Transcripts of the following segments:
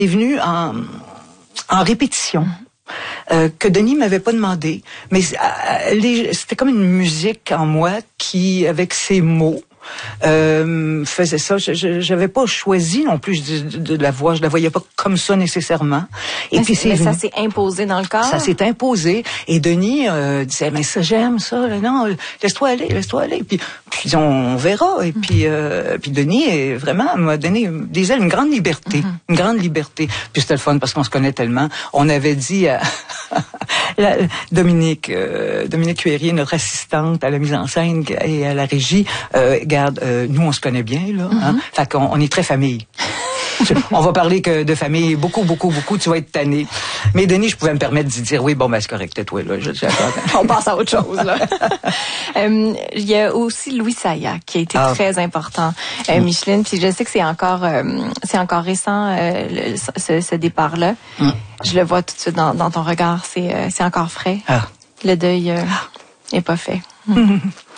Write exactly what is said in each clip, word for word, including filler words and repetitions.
est venu en, en répétition. Euh, que Denis m'avait pas demandé, mais euh, les, c'était comme une musique en moi qui, avec ses mots, euh, faisait ça. Je, je, j'avais pas choisi non plus de, de, de la voix, je la voyais pas comme ça nécessairement. Et mais puis c'est mais venu. Ça s'est imposé dans le corps. Ça s'est imposé. Et Denis euh, disait, mais ça j'aime ça, non, laisse-toi aller, laisse-toi aller. Puis, puis on, on verra. Et puis, euh, puis Denis est vraiment m'a donné des ailes, une grande liberté, mm-hmm. une grande liberté. Puis c'était le fun parce qu'on se connaît tellement. On avait dit à la, Dominique, euh, Dominique Cuérier, notre assistante à la mise en scène et à la régie. Euh, Regarde, euh, nous on se connaît bien là, mm-hmm. hein? Fait qu'on on est très famille. On va parler que de famille, beaucoup, beaucoup, beaucoup. Tu vas être tanné. Mais Denis, je pouvais me permettre de dire oui, bon ben c'est correct, tais-toi là. Je, on passe à autre chose là. euh, il y a aussi Louis Saya qui a été ah. très important, euh, mm. Micheline. Puis je sais que c'est encore, euh, c'est encore récent euh, le, ce, ce départ-là. Mm. Je le vois tout de suite dans, dans ton regard. C'est, euh, c'est encore frais. Ah. Le deuil euh, n'est pas fait. Mm.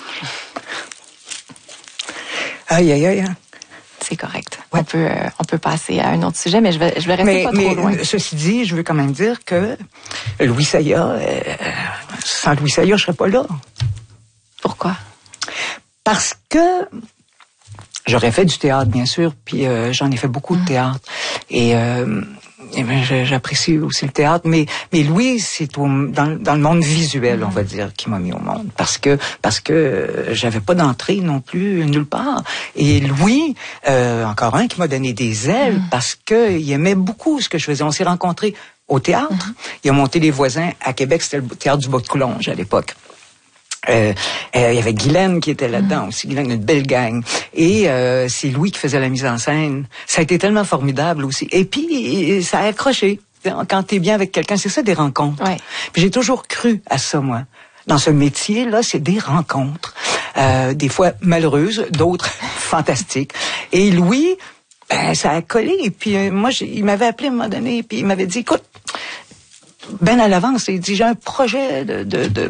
Aïe, aïe, aïe. C'est correct. Ouais. On peut, euh, on peut passer à un autre sujet, mais je vais, je vais rester mais, pas mais, trop loin. Ceci dit, je veux quand même dire que Louis Saya, euh, sans Louis Saya, je serais pas là. Pourquoi? Parce que j'aurais fait du théâtre, bien sûr, puis euh, j'en ai fait beaucoup de théâtre. Et, euh, et ben, j'apprécie aussi le théâtre, mais mais Louis, c'est au, dans, dans le monde visuel, mm. on va dire, qui m'a mis au monde, parce que parce que j'avais pas d'entrée non plus nulle part. Et Louis, euh, encore un qui m'a donné des ailes, mm. parce que il aimait beaucoup ce que je faisais. On s'est rencontrés au théâtre. Mm. Il a monté Les Voisins à Québec, c'était le théâtre du Bois-de-Coulonges à l'époque. Euh, euh, il y avait Guylaine qui était là-dedans mmh. aussi, Guylaine, une belle gang. Et euh, c'est Louis qui faisait la mise en scène. Ça a été tellement formidable aussi. Et puis, ça a accroché. Quand t'es bien avec quelqu'un, c'est ça des rencontres. Ouais. Puis j'ai toujours cru à ça, moi. Dans ce métier-là, c'est des rencontres. Euh, des fois malheureuses, d'autres fantastiques. Et Louis, ben, ça a collé. Et puis euh, moi, j'ai, il m'avait appelé à un moment donné, puis il m'avait dit, écoute, ben à l'avance, il dit, j'ai un projet de... de, de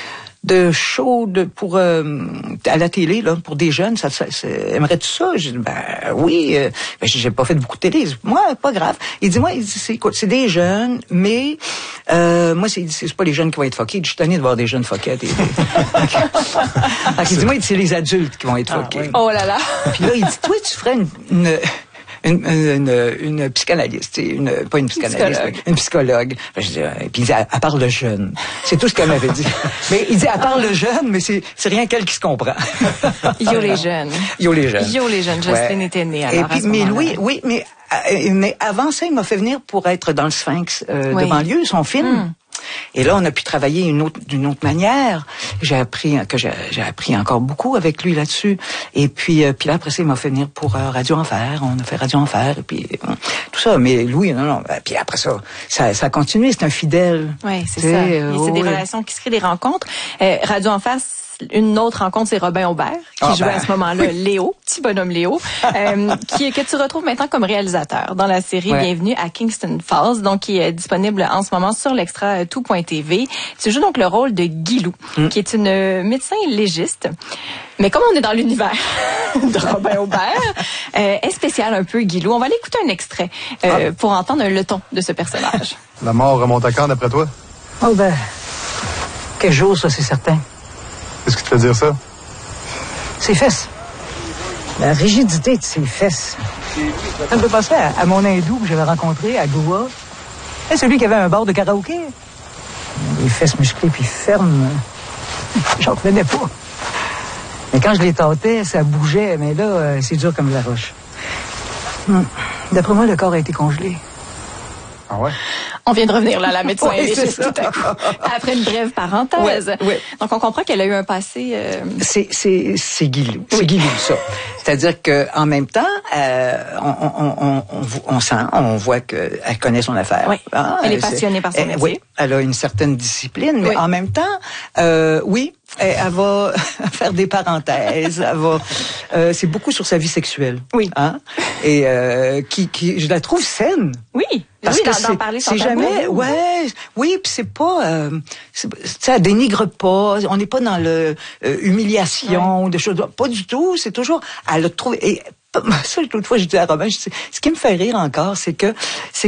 de show de, pour euh, à la télé là pour des jeunes, ça, ça, ça aimerais-tu ça? J'ai dit ben oui, euh, ben, j'ai pas fait beaucoup de télé. Moi pas grave. Il dit moi il dit c'est écoute, c'est des jeunes, mais euh, moi c'est c'est pas les jeunes qui vont être fuckés. Je suis tanné de voir des jeunes fuckés à télé. Il dit moi c'est les adultes qui vont être fuckés. Ah, oui. Oh là là. Puis là il dit toi tu ferais une, une Une, une, une psychanalyste, une, pas une psychanalyste, psychologue. une psychologue. Je dis, et puis il dit, elle parle de jeune. C'est tout ce qu'elle m'avait dit. Mais il dit, elle parle de jeune, mais c'est, c'est rien qu'elle qui se comprend. Yo les jeunes. Yo les jeunes. Yo les jeunes. Jocelyne ouais. était née alors. Et puis, à ce mais moment-là. Louis, oui, mais, euh, mais avant ça, il m'a fait venir pour être dans le Sphinx euh, oui. de banlieue, son film. Mm. Et là, on a pu travailler une autre, d'une autre manière. J'ai appris que j'ai, j'ai appris encore beaucoup avec lui là-dessus. Et puis, euh, puis là, après ça, il m'a fait venir pour euh, Radio Enfer. On a fait Radio Enfer et puis euh, tout ça. Mais Louis, non, non. Puis après ça, ça, ça a continué. C'est un fidèle. Oui, c'est ça. Euh, c'est oh, des oui. relations qui se créent, des rencontres. Euh, Radio Enfer. Une autre rencontre, c'est Robin Aubert, qui ah, jouait ben. à ce moment-là Léo, petit bonhomme Léo, euh, qui que tu retrouves maintenant comme réalisateur dans la série ouais. Bienvenue à Kingston Falls, donc qui est disponible en ce moment sur l'extra tout point t v. Tu joues donc le rôle de Guilou, mm. qui est une médecin légiste. Mais comme on est dans l'univers de Robin Aubert, euh, est spécial un peu Guilou. On va aller écouter un extrait euh, ah. pour entendre le ton de ce personnage. La mort remonte à quand, d'après toi? Oh ben, quel jour, ça, c'est certain. Qu'est-ce qui te fait dire ça? Ses fesses. La rigidité de ses fesses. Ça me fait penser à, à mon hindou que j'avais rencontré à Goa. C'est celui qui avait un bar de karaoké. Les fesses musclées puis fermes. J'en revenais pas. Mais quand je les tâtais, ça bougeait. Mais là, c'est dur comme de la roche. Hum. D'après moi, le corps a été congelé. Ah ouais? On vient de revenir là, la médecin oui, légiste tout à coup. Après une brève parenthèse. Ouais, ouais. Donc, on comprend qu'elle a eu un passé... Euh... C'est, c'est, c'est Guilou. C'est oui. Guilou, ça. C'est-à-dire qu'en même temps, euh, on, on, on, on, on sent, on voit qu'elle connaît son affaire. Oui. Ah, elle est passionnée par son elle, métier. Oui, elle a une certaine discipline, mais oui. en même temps, euh, oui, Elle, elle va faire des parenthèses. Elle va, euh, c'est beaucoup sur sa vie sexuelle. Oui. Hein? Et euh, qui, qui, je la trouve saine. Oui. Parce oui, que d'en, d'en parler sans c'est tabou. jamais, ouais, oui, puis c'est pas, euh, c'est, ça dénigre pas. On n'est pas dans le euh, humiliation ou des choses, pas du tout. C'est toujours, elle a trouvé. Et ça, l'autre fois, je dis à Robin, je dis, ce qui me fait rire encore, c'est que c'est